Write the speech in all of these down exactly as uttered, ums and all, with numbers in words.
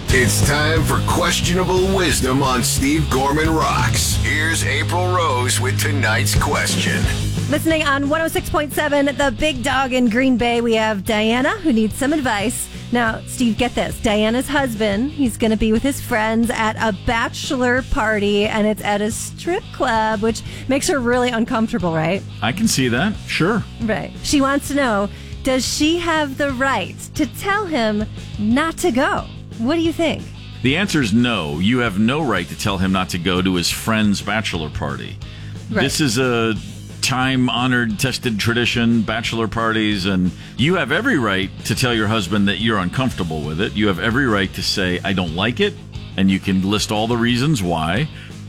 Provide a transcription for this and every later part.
It's time for Questionable Wisdom on Steve Gorman Rocks. Here's April Rose with tonight's question. Listening on one oh six point seven, the big dog in Green Bay, we have Diana, who needs some advice. Now, Steve, get this. Diana's husband, he's going to be with his friends at a bachelor party, and it's at a strip club, which makes her really uncomfortable, right? I can see that. Sure. Right. She wants to know, does she have the right to tell him not to go? What do you think? The answer is no. You have no right to tell him not to go to his friend's bachelor party. Right. This is a time-honored, tested tradition, bachelor parties, and you have every right to tell your husband that you're uncomfortable with it. You have every right to say, I don't like it, and you can list all the reasons why,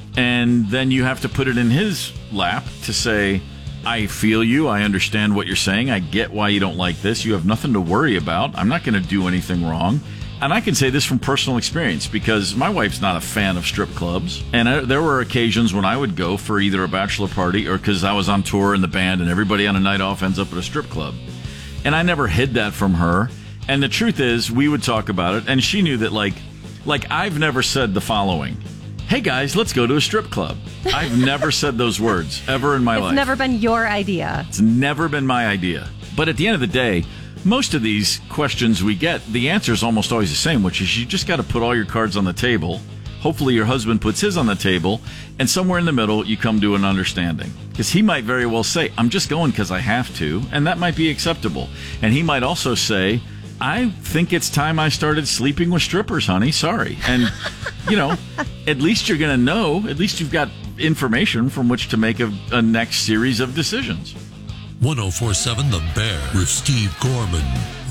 and then you have to put it in his lap to say, I feel you, I understand what you're saying, I get why you don't like this, you have nothing to worry about, I'm not going to do anything wrong. And I can say this from personal experience because my wife's not a fan of strip clubs. And I, there were occasions when I would go for either a bachelor party or because I was on tour in the band and everybody on a night off ends up at a strip club. And I never hid that from her. And the truth is, we would talk about it. And she knew that, like, like I've never said the following. Hey, guys, let's go to a strip club. I've never said those words ever in my it's life. It's never been your idea. It's never been my idea. But at the end of the day, most of these questions we get, the answer is almost always the same, which is you just got to put all your cards on the table. Hopefully your husband puts his on the table, and somewhere in the middle you come to an understanding. Because he might very well say, I'm just going because I have to, and that might be acceptable. And he might also say, I think it's time I started sleeping with strippers, honey. Sorry. And, you know, at least you're going to know, at least you've got information from which to make a, a next series of decisions. one oh four point seven The Bear with Steve Gorman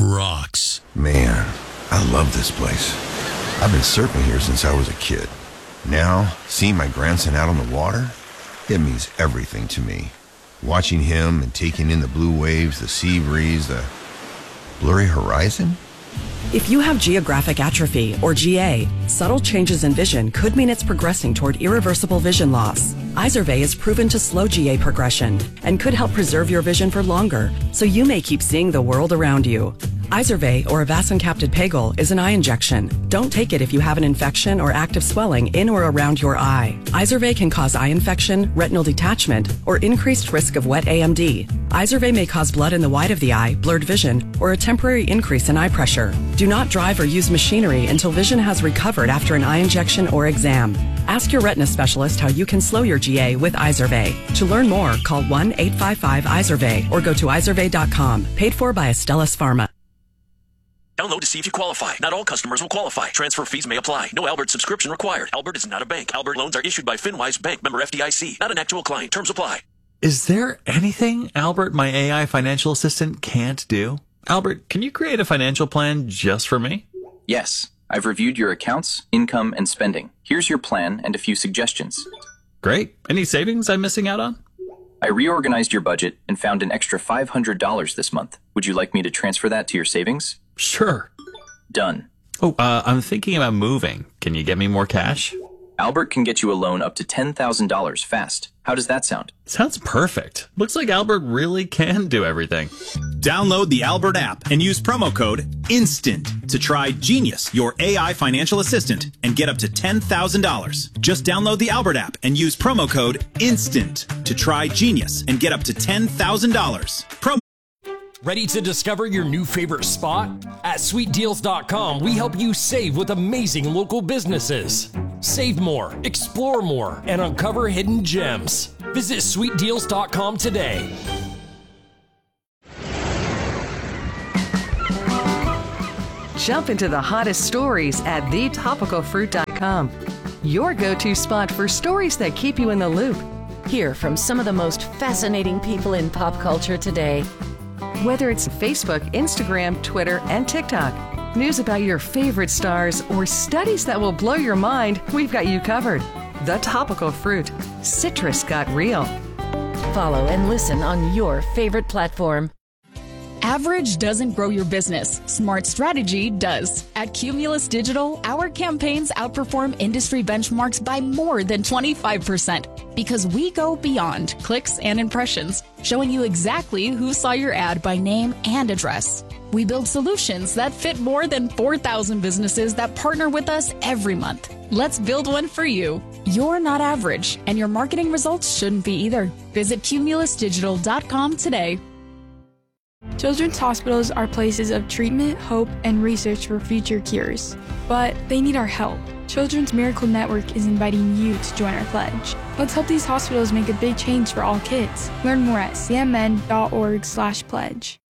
rocks. Man, I love this place. I've been surfing here since I was a kid. Now, seeing my grandson out on the water, it means everything to me. Watching him and taking in the blue waves, the sea breeze, the blurry horizon. If you have geographic atrophy, or G A, subtle changes in vision could mean it's progressing toward irreversible vision loss. Izervay is proven to slow G A progression and could help preserve your vision for longer, so you may keep seeing the world around you. Izervay, or avacincaptad pegol, is an eye injection. Don't take it if you have an infection or active swelling in or around your eye. Izervay can cause eye infection, retinal detachment, or increased risk of wet A M D. Izervay may cause blood in the white of the eye, blurred vision, or a temporary increase in eye pressure. Do not drive or use machinery until vision has recovered after an eye injection or exam. Ask your retina specialist how you can slow your G A with Izervay. To learn more, call one eight five five Izervay or go to izervay dot com. Paid for by Astellas Pharma. Download to see if you qualify. Not all customers will qualify. Transfer fees may apply. No Albert subscription required. Albert is not a bank. Albert loans are issued by FinWise Bank, member F D I C. Not an actual client. Terms apply. Is there anything Albert, my A I financial assistant, can't do? Albert, can you create a financial plan just for me? Yes. I've reviewed your accounts, income, and spending. Here's your plan and a few suggestions. Great. Any savings I'm missing out on? I reorganized your budget and found an extra five hundred dollars this month. Would you like me to transfer that to your savings? Sure. Done. Oh, uh, I'm thinking about moving. Can you get me more cash? Albert can get you a loan up to ten thousand dollars fast. How does that sound? Sounds perfect. Looks like Albert really can do everything. Download the Albert app and use promo code INSTANT to try Genius, your A I financial assistant, and get up to ten thousand dollars. Just download the Albert app and use promo code INSTANT to try Genius and get up to ten thousand dollars. Promo Ready to discover your new favorite spot? At sweet deals dot com, we help you save with amazing local businesses. Save more, explore more, and uncover hidden gems. Visit sweet deals dot com today. Jump into the hottest stories at the topical fruit dot com. Your go-to spot for stories that keep you in the loop. Hear from some of the most fascinating people in pop culture today. Whether it's Facebook, Instagram, Twitter, and TikTok, news about your favorite stars, or studies that will blow your mind, we've got you covered. The Topical Fruit. Citrus got real. Follow and listen on your favorite platform. Average doesn't grow your business. Smart strategy does. At Cumulus Digital, our campaigns outperform industry benchmarks by more than twenty-five percent because we go beyond clicks and impressions, showing you exactly who saw your ad by name and address. We build solutions that fit more than four thousand businesses that partner with us every month. Let's build one for you. You're not average, and your marketing results shouldn't be either. Visit cumulus digital dot com today. Children's hospitals are places of treatment, hope, and research for future cures. But they need our help. Children's Miracle Network is inviting you to join our pledge. Let's help these hospitals make a big change for all kids. Learn more at c m n dot org slash pledge.